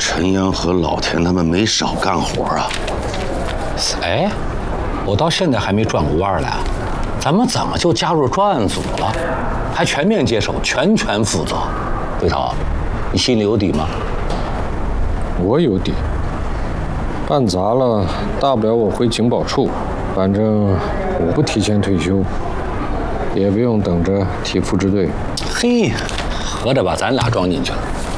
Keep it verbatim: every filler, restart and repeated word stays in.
陈阳和老田他们没少干活啊。 哎，我到现在还没转过弯来啊，咱们怎么就加入专案组了？还全面接手，全权负责。魏涛，你心里有底吗？ 我有底。办砸了，大不了我回情报处，反正我不提前退休，也不用等着提副支队。 嘿，合着把咱俩装进去了。